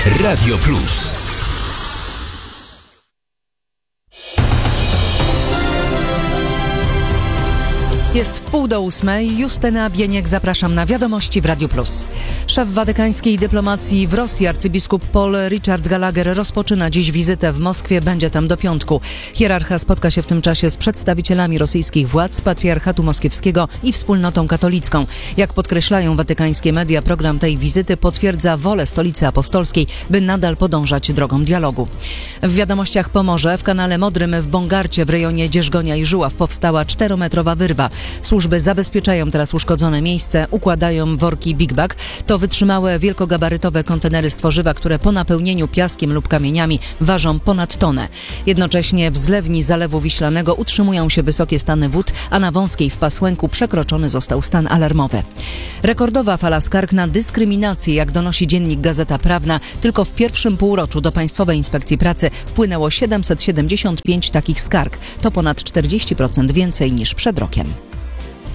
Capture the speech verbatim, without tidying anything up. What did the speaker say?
Radio Plus. Jest w pół do ósmej. Justyna Bieniek, zapraszam na Wiadomości w Radiu Plus. Szef watykańskiej dyplomacji w Rosji, arcybiskup Paul Richard Gallagher, rozpoczyna dziś wizytę w Moskwie. Będzie tam do piątku. Hierarcha spotka się w tym czasie z przedstawicielami rosyjskich władz, patriarchatu moskiewskiego i wspólnotą katolicką. Jak podkreślają watykańskie media, program tej wizyty potwierdza wolę Stolicy Apostolskiej, by nadal podążać drogą dialogu. W Wiadomościach Pomorze, w kanale Modrym w Bongarcie w rejonie Dzierżgonia i Żuław powstała czterometrowa wyrwa. Służby zabezpieczają teraz uszkodzone miejsce, układają worki Big Bag. To wytrzymałe wielkogabarytowe kontenery z tworzywa, które po napełnieniu piaskiem lub kamieniami ważą ponad tonę. Jednocześnie w zlewni Zalewu Wiślanego utrzymują się wysokie stany wód, a na wąskiej w Pasłęku przekroczony został stan alarmowy. Rekordowa fala skarg na dyskryminację, jak donosi dziennik Gazeta Prawna. Tylko w pierwszym półroczu do Państwowej Inspekcji Pracy wpłynęło siedemset siedemdziesiąt pięć takich skarg. To ponad czterdzieści procent więcej niż przed rokiem.